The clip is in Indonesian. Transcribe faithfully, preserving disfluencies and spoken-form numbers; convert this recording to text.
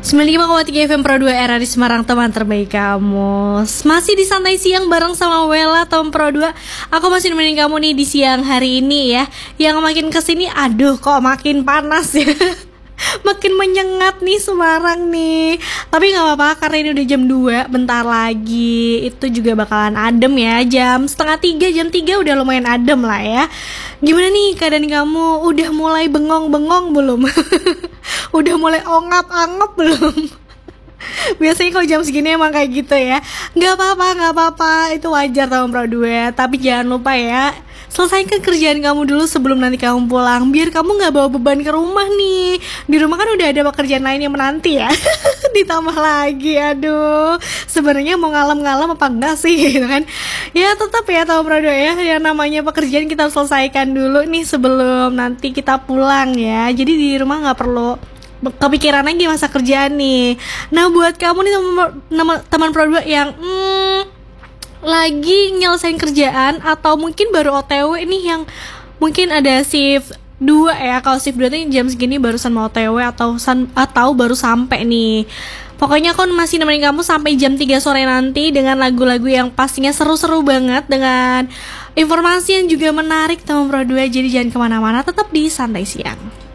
sembilan puluh lima koma tiga F M Pro dua R A di Semarang, teman terbaik kamu. Masih di Santai Siang bareng sama Wella, teman Pro dua. Aku masih nemenin kamu nih di siang hari ini ya. Yang makin kesini, aduh kok makin panas ya. Makin menyengat nih Semarang nih. Tapi gak apa-apa karena ini udah jam dua, bentar lagi itu juga bakalan adem ya. Jam setengah tiga, jam tiga udah lumayan adem lah ya. Gimana nih keadaan kamu? Udah mulai bengong-bengong belum? Udah mulai ongap-angap belum? Biasanya kalau jam segini emang kayak gitu ya. Gak apa-apa, gak apa-apa, itu wajar tahun Pro dua. Tapi jangan lupa ya, selesaikan kerjaan kamu dulu sebelum nanti kamu pulang, biar kamu gak bawa beban ke rumah nih. Di rumah kan udah ada pekerjaan lain yang menanti ya. Ditambah lagi, aduh, sebenarnya mau ngalem-ngalem apa enggak sih gitu kan. Ya tetap ya tahun Pro dua ya, yang namanya pekerjaan kita selesaikan dulu nih sebelum nanti kita pulang ya. Jadi di rumah gak perlu kepikiran lagi masa kerjaan nih. Nah buat kamu nih teman teman Pro dua yang hmm, lagi nyelesain kerjaan atau mungkin baru O T W nih, yang mungkin ada shift dua ya. Kalau shift dua nih jam segini barusan mau O T W atau san, atau baru sampai nih. Pokoknya aku masih nemenin kamu sampai jam tiga sore nanti dengan lagu-lagu yang pastinya seru-seru banget, dengan informasi yang juga menarik teman Pro dua. Jadi jangan kemana-mana, tetap di Santai Siang.